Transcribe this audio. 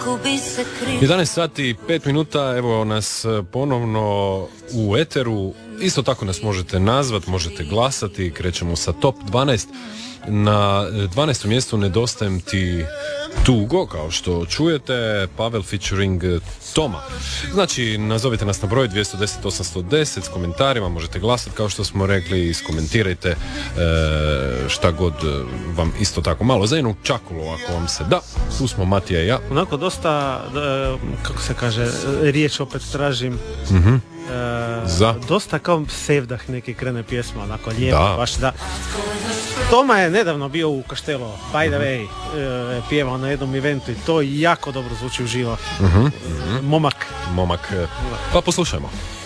11 sati 5 minuta, evo nas ponovno u eteru. Isto tako nas možete nazvati, možete glasati. Krećemo sa top 12. Na 12. mjestu Nedostajem ti tugo, kao što čujete, Pavel featuring Toma. Znači, nazovite nas na broj 210 810 s komentarima, možete glasati kao što smo rekli, iskomentirajte šta god vam isto tako malo za jednu čakulu ako vam se da. Tu smo Matija i ja. Onako dosta, kako se kaže, riječ opet tražim. Dosta kao sevdah neki krene pjesma, onako lijepo, baš da. Toma je nedavno bio u Kaštelo, by the way, pjevao na jednom eventu i to jako dobro zvuči uživo. Momak. Pa poslušajmo.